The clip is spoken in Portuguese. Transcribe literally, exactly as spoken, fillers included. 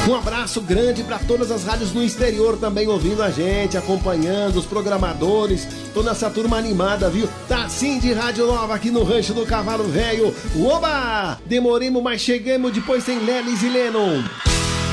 Um abraço grande para todas as rádios no exterior também ouvindo a gente, acompanhando os programadores, toda essa turma animada, viu? Tá sim de rádio nova aqui no Rancho do Cavalo Velho. Oba! Demoremos, mas chegamos depois sem Lelis e Lennon.